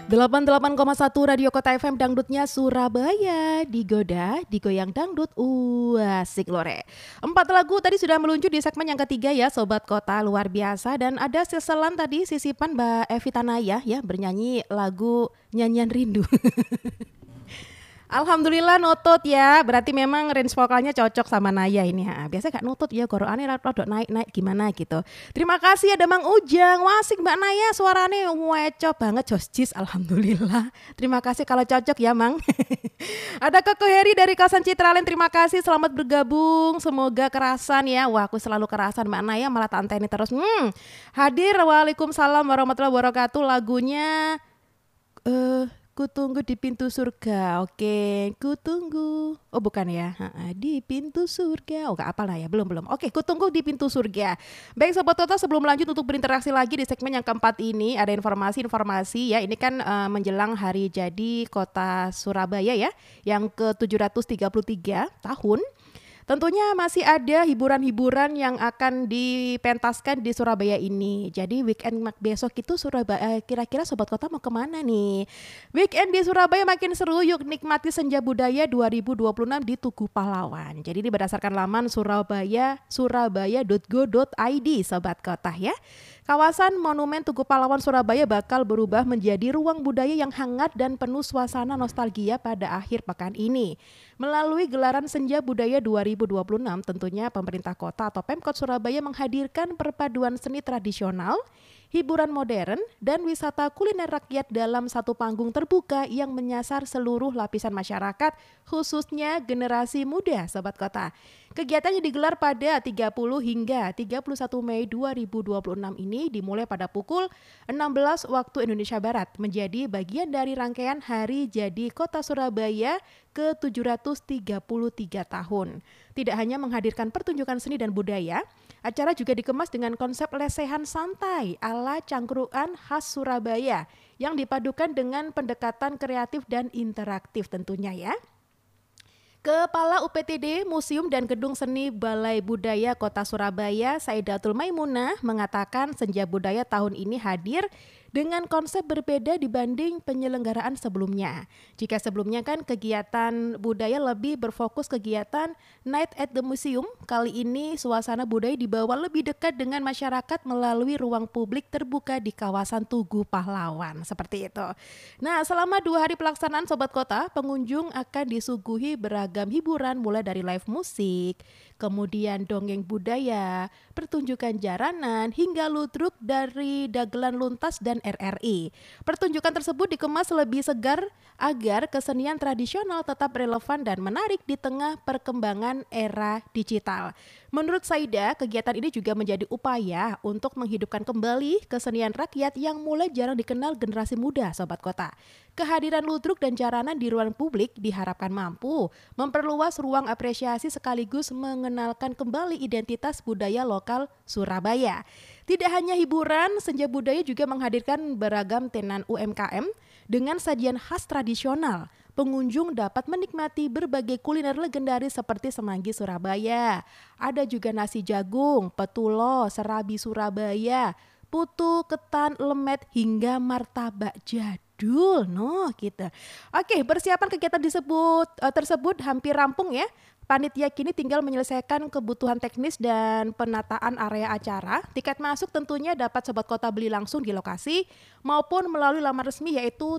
88,1 Radio Kota FM Dangdutnya Surabaya. Digoda, digoyang dangdut, asik lore. 4 lagu tadi sudah meluncur di segmen yang ketiga ya Sobat Kota, luar biasa. Dan ada seselan tadi sisipan Mbak Evi Tanaya ya bernyanyi lagu Nyanyian Rindu. Alhamdulillah nutut ya, berarti memang range vokalnya cocok sama Naya ini. Biasanya gak nutut ya, goroane rada naik-naik gimana gitu. Terima kasih ada Mang Ujang, wasik Mbak Naya suaranya weco banget, josjis alhamdulillah. Terima kasih kalau cocok ya Mang. Ada Koko Heri dari Kawasan Citraland, terima kasih selamat bergabung, semoga kerasan ya. Wah aku selalu kerasan Mbak Naya malah tanteni terus. Hadir, waalaikumsalam warahmatullahi wabarakatuh, lagunya Kutunggu di pintu surga. Oke, kutunggu. Oh bukan ya, di pintu surga. Oh gak apa lah ya, belum. Oke, kutunggu di pintu surga. Baik Sobat Kota, sebelum lanjut untuk berinteraksi lagi di segmen yang keempat ini, ada informasi ya. Ini kan menjelang hari jadi Kota Surabaya ya, yang ke-733 tahun. Tentunya masih ada hiburan-hiburan yang akan dipentaskan di Surabaya ini. Jadi weekend besok itu Surabaya, kira-kira Sobat Kota mau kemana nih? Weekend di Surabaya makin seru, yuk nikmati Senja Budaya 2026 di Tugu Pahlawan. Jadi ini berdasarkan laman surabaya.go.id Sobat Kota ya. Kawasan Monumen Tugu Pahlawan Surabaya bakal berubah menjadi ruang budaya yang hangat dan penuh suasana nostalgia pada akhir pekan ini. Melalui gelaran Senja Budaya 2026, tentunya pemerintah kota atau Pemkot Surabaya menghadirkan perpaduan seni tradisional, hiburan modern, dan wisata kuliner rakyat dalam satu panggung terbuka yang menyasar seluruh lapisan masyarakat, khususnya generasi muda Sobat Kota. Kegiatan yang digelar pada 30 hingga 31 Mei 2026 ini dimulai pada pukul 16 waktu Indonesia Barat, menjadi bagian dari rangkaian Hari Jadi Kota Surabaya ke-733 tahun. Tidak hanya menghadirkan pertunjukan seni dan budaya, acara juga dikemas dengan konsep lesehan santai ala cangkruan khas Surabaya yang dipadukan dengan pendekatan kreatif dan interaktif tentunya ya. Kepala UPTD Museum dan Gedung Seni Balai Budaya Kota Surabaya, Saidatul Maimunah, mengatakan Senja Budaya tahun ini hadir dengan konsep berbeda dibanding penyelenggaraan sebelumnya. Jika sebelumnya kan kegiatan budaya lebih berfokus kegiatan Night at the Museum, kali ini suasana budaya dibawa lebih dekat dengan masyarakat melalui ruang publik terbuka di kawasan Tugu Pahlawan. Seperti itu. Nah, selama 2 hari pelaksanaan Sobat Kota, pengunjung akan disuguhi beragam hiburan mulai dari live musik, kemudian dongeng budaya, pertunjukan jaranan, hingga ludruk dari dagelan luntas dan RRI. Pertunjukan tersebut dikemas lebih segar agar kesenian tradisional tetap relevan dan menarik di tengah perkembangan era digital. Menurut Saida, kegiatan ini juga menjadi upaya untuk menghidupkan kembali kesenian rakyat yang mulai jarang dikenal generasi muda Sobat Kota. Kehadiran ludruk dan jaranan di ruang publik diharapkan mampu memperluas ruang apresiasi sekaligus mengenalkan kembali identitas budaya lokal Surabaya. Tidak hanya hiburan, Senja Budaya juga menghadirkan beragam tenan UMKM dengan sajian khas tradisional. Pengunjung dapat menikmati berbagai kuliner legendaris seperti semanggi Surabaya. Ada juga nasi jagung, petulo, serabi Surabaya, putu, ketan, lemet, hingga martabak jadul. Gitu. Oke, persiapan kegiatan tersebut hampir rampung ya. Panitia kini tinggal menyelesaikan kebutuhan teknis dan penataan area acara. Tiket masuk tentunya dapat Sobat Kota beli langsung di lokasi maupun melalui laman resmi yaitu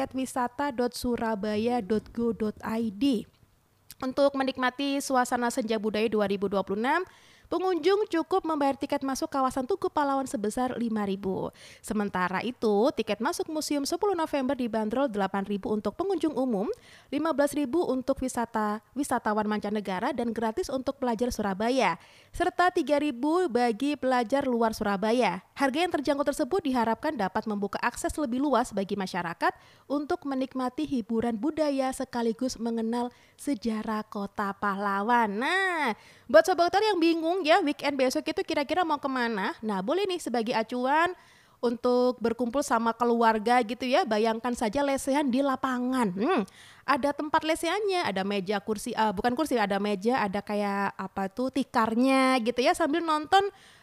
tiketwisata.surabaya.go.id. Untuk menikmati suasana Senja Budaya 2026, pengunjung cukup membayar tiket masuk kawasan Tugu Pahlawan sebesar Rp5.000. Sementara itu, tiket masuk Museum 10 November dibanderol Rp8.000 untuk pengunjung umum, Rp15.000 untuk wisatawan mancanegara dan gratis untuk pelajar Surabaya, serta Rp3.000 bagi pelajar luar Surabaya. Harga yang terjangkau tersebut diharapkan dapat membuka akses lebih luas bagi masyarakat untuk menikmati hiburan budaya sekaligus mengenal sejarah Kota Pahlawan. Nah, buat Sobat Kota yang bingung ya weekend besok itu kira-kira mau kemana? Nah boleh nih sebagai acuan untuk berkumpul sama keluarga gitu ya. Bayangkan saja lesehan di lapangan. Ada tempat lesehannya, ada meja kursi, bukan kursi, ada meja, ada kayak apa tuh tikarnya gitu ya sambil nonton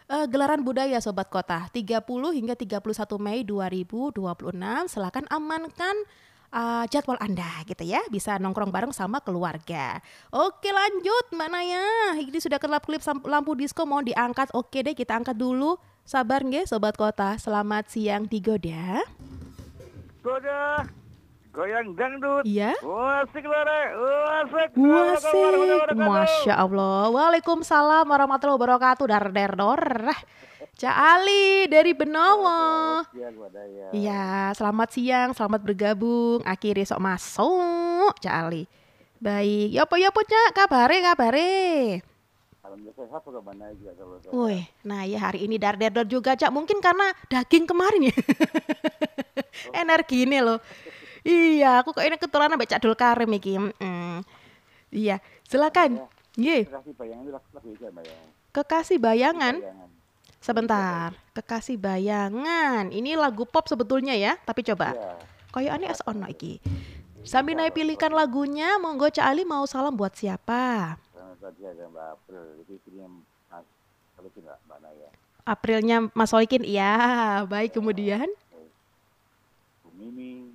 Gelaran budaya Sobat Kota 30 hingga 31 Mei 2026. Silakan amankan jadwal Anda gitu ya. Bisa nongkrong bareng sama keluarga. Oke lanjut Mbak Naya. Ini sudah kelap-kelip lampu disco mau diangkat. Oke deh kita angkat dulu. Sabar nggih Sobat Kota. Selamat siang Digoda. Goda goyang dangdut. Iya. Wasik lare, wasik. Wasik, Masya Allah. Waalaikumsalam warahmatullahi wabarakatuh. Dar der dor. Cak Ali dari Benowo. Iya, selamat siang, selamat bergabung. Akhirnya sok masuk, Cak Ali. Baik, yopo Cak, kabare. Alhamdulillah sehat kok mana juga kalau saya. Wih, nah ya hari ini dar der dor juga Cak. Mungkin karena daging kemarin ya. Energi ini loh. Iya, aku kok ini ketularan ambek Cak Dul Karim iki. Iya, silakan. Nggih. Kekasih bayangan itu lagu itu Mbak ya. Kekasih bayangan. Sebentar, Kekasih Bayangan. Ini lagu pop sebetulnya ya, tapi coba. Ya. Kayak aneh as ono iki. Sambil naik pilihkan lagunya, monggo Cak Ali mau salam buat siapa? Karena tadi ada Mbak April, jadi pilihnya Mas kalau tidak Mbak Naya. Aprilnya Mas Solikin, iya. Baik, kemudian Bu Mimi,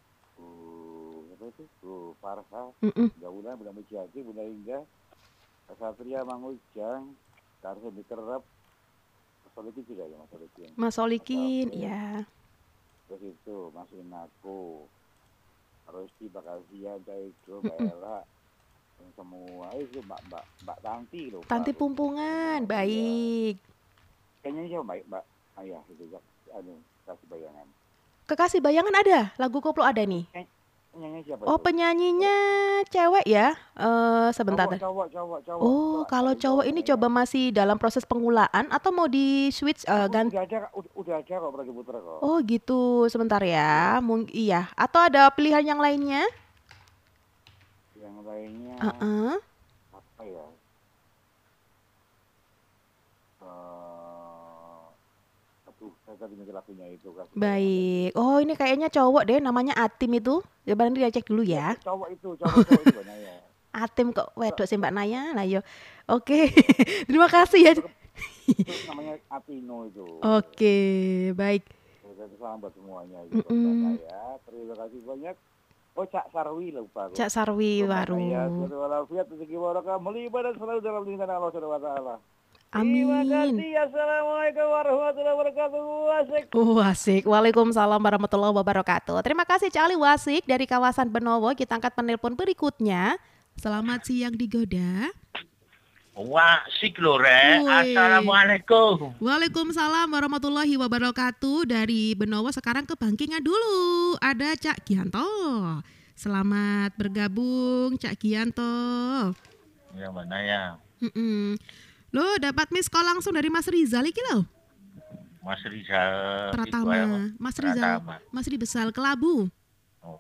Bu Farha, Bunda Mujati, Bunda Indah, Satria Mangujang, Karso Dikerap, Mas Solikin juga ya Mas Solikin. Mas Solikin, ya. Terus itu masukin aku, Rosti Bakasia, Jaido, Mbak Ella, dan semua itu Mbak Tanti loh. Tanti Pumpungan, baik. Kayaknya ini siapa Mbak Ayah itu ya, Kasih Bayangan. Kekasih Bayangan ada, lagu koplo ada nih. Penyanyi siapa? Oh, penyanyinya cewek ya? Sebentar. Cowok. Oh, kalau cowok ini coba masih dalam proses pengulaan atau mau di switch ganti? Udah ada kok pernah diputer kok. Oh gitu, sebentar ya. Iya. Atau ada pilihan yang lainnya? Yang lainnya apa ya? Saya tadi mikir lagunya itu kan. Baik. Oh ini kayaknya cowok deh, namanya Atim itu. Coba nanti dia cek dulu ya. Cowok itu banyak ya. Atim kok wedok sih Mbak Naya. Nah yo. Oke. Terima kasih ya. Itu namanya Atino itu. Oke, baik. Salam buat semuanya itu Mbak Naya. Terima kasih banyak. Oh Cak Sarwi lupa. Cak Sarwi baru. Ya, walafiat rezeki barokah, melibat dan selalu dalam lindungan Allah Subhanahu wa taala. Amin. Terima kasih. Assalamualaikum warahmatullahi wabarakatuh. Wasik. Wasik. Waalaikumsalam warahmatullahi wabarakatuh. Terima kasih Cak Ali Wasik dari kawasan Benowo. Kita angkat penelpon berikutnya. Selamat siang Digoda. Wasik lho Rek. Assalamualaikum. Waalaikumsalam warahmatullahi wabarakatuh. Dari Benowo sekarang ke Bangkingan dulu. Ada Cak Gianto. Selamat bergabung Cak Gianto. Yang mana ya? Lo dapat miss call langsung dari Mas Rizal iki lo? Mas Rizal Pratama. Mas Rizal. Mas Rizal Kelabu. Oh.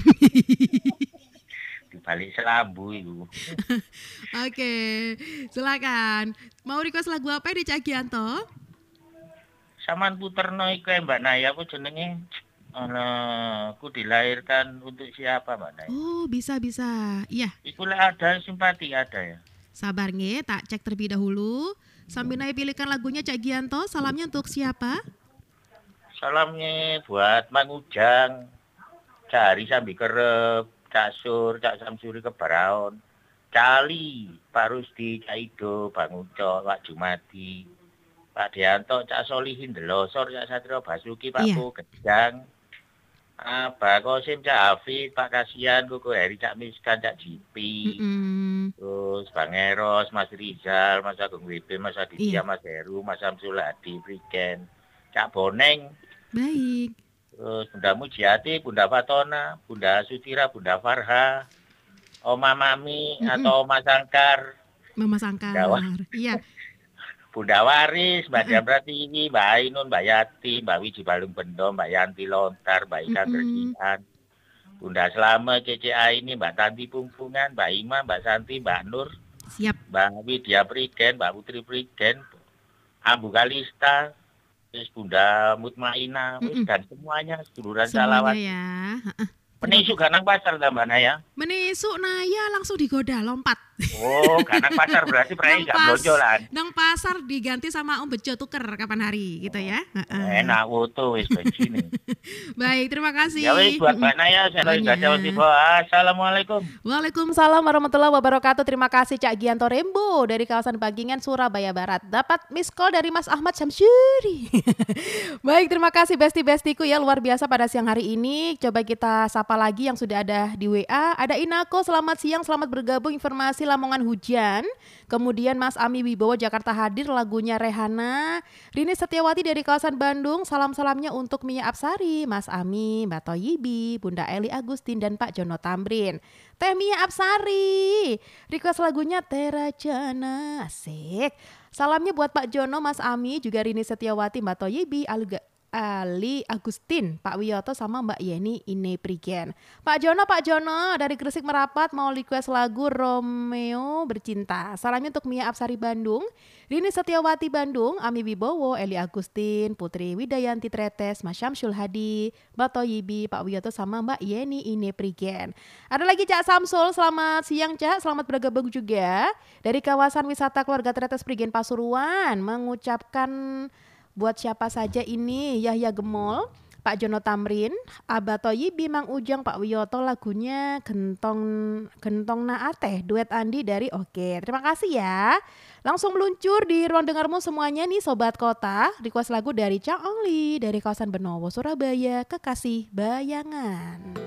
Di balik Selambu itu. Oke, silakan. Mau request lagu apa di Cak Gianto? Saman puterno iku Mbak Naya apa jenenge? Aku dilahirkan untuk siapa Mbak Naya? Oh, bisa. Iya. Iku ada simpati ada ya. Sabar nge, tak cek terlebih dahulu. Sambil naik pilihkan lagunya Cak Gianto. Salamnya untuk siapa? Salamnya buat Mang Ujang, Cari Sambi Kerep, Cak Sur, Cak Samsuri Kebaraon, Cali, Pak Rusdi, Cak Ido, Bang Uco, Pak Jumadi, Pak Dianto, Cak Solihin Delosor, Cak Satrio Basuki, Pak Bu Gedang, Pak Kosim, Cak Hafid, Pak Kasian, Kuku Heri, Cak Miskan, Cak Jipi, terus Bang Eros, Mas Rizal, Mas Agung Wibe, Mas Aditya, Mas Heru, Mas Samsul Hadi, Priken, Cak Boneng. Baik. Terus Bunda Mujiati, Bunda Fatona, Bunda Sutira, Bunda Farha, Oma Mami atau Oma Sangkar. Mama Sangkar. Iya. Bunda Waris, Mbak Jamratiwi, Mbak Ainun, Mbak Yati, Mbak Wiji Balung Bendo, Mbak Yanti Lontar, Mbak Ika Gersihan, Bunda Selama, CCA ini, Mbak Tanti Pumpungan, Mbak Ima, Mbak Santi, Mbak Nur, Siap. Mbak Widya Prigen, Mbak Putri Prigen, Ambu Kalista, terus Bunda Mutmaina, dan semuanya seduluran salawat. Ya. Menisuk ganang pasar Mbak Naya. Menisuk Naya langsung digoda lompat. Oh, karena pasar berarti Nang prai gak pas, blonjolan. nang pasar diganti sama Om Bejo tuker kapan hari gitu ya. Heeh. Enak foto wis bensin. Baik, terima Ya wis kasih. buat Mbak Naya, saya lagi gak jawab Banyak. tiba. Assalamualaikum. Waalaikumsalam warahmatullahi wabarakatuh. Terima kasih Cak Gianto Rembo dari kawasan Bagingan, Surabaya Barat. Dapat miss call dari Mas Ahmad Syamsuri. Baik, terima kasih besti-bestiku ya, luar biasa pada siang hari ini. Coba kita sapa lagi yang sudah ada di WA. Ada Inako, selamat siang, selamat bergabung informasi Lamongan hujan. Kemudian Mas Ami Wibowo Jakarta hadir, lagunya Rehana. Rini Setiawati dari kawasan Bandung, salam-salamnya untuk Mia Apsari, Mas Ami, Mbak Toyibi, Bunda Eli Agustin, dan Pak Jono Tamrin. Teh Mia Apsari, request lagunya Terajana, asik. Salamnya buat Pak Jono, Mas Ami, juga Rini Setiawati, Mbak Toyibi, Ali Agustin, Pak Wiyoto, sama Mbak Yeni Ine Prigen. Pak Jono dari Gresik Merapat mau request lagu Romeo Bercinta. Salamnya untuk Mia Apsari Bandung, Rini Setiawati Bandung, Ami Wibowo, Eli Agustin, Putri Widayanti Tretes, Mas Syamsul Hadi, Mbak Toyibi, Pak Wiyoto, sama Mbak Yeni Ine Prigen. Ada lagi Cak Samsul, selamat siang Cak, selamat bergabung juga dari kawasan wisata keluarga Tretes Prigen Pasuruan, mengucapkan buat siapa saja ini, Yahya Gemol, Pak Jono Tamrin, Abah Toyibi, Mang Ujang, Pak Wiyoto, lagunya Gentong Naateh, duet Andi dari Oke. Terima kasih ya. Langsung meluncur di ruang dengarmu semuanya nih Sobat Kota. Request lagu dari Cang Ongli dari kawasan Benowo, Surabaya, Kekasih Bayangan.